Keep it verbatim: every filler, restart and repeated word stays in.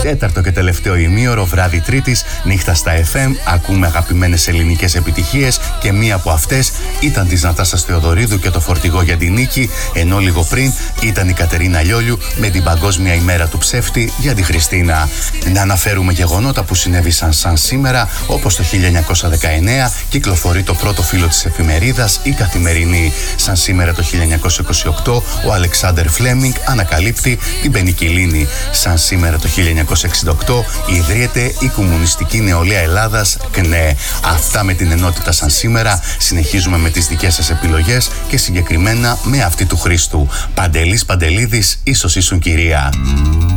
Τέταρτο και τελευταίο ημίωρο, βράδυ Τρίτης, νύχτα στα εφ εμ. Ακούμε αγαπημένες ελληνικές επιτυχίες και μία από αυτές ήταν της Νατάσας Θεοδωρίδου και το φορτηγό για την νίκη, ενώ λίγο πριν ήταν η Κατερίνα Λιόλιου με την Παγκόσμια ημέρα του ψεύτη για τη Χριστίνα. Να αναφέρουμε γεγονότα που συνέβησαν σαν σήμερα, όπως το χίλια εννιακόσια δεκαεννέα κυκλοφορεί το πρώτο φύλλο της εφημερίδας Η Καθημερινή. Σαν σήμερα το χίλια εννιακόσια είκοσι οκτώ ο Αλεξάνδερ Φλέμινγκ ανακαλύπτει την πενικυλίνη. Σαν σήμερα το χίλια εννιακόσια εξήντα οκτώ ιδρύεται η Κομμουνιστική Νεολαία Ελλάδας, ΚΝΕ. Αυτά με την ενότητα σαν σήμερα. Συνεχίζουμε με τις δικές σας επιλογές και συγκεκριμένα με αυτή του Χρήστου. Παντελής Παντελίδης, ίσως ήσουν κυρία.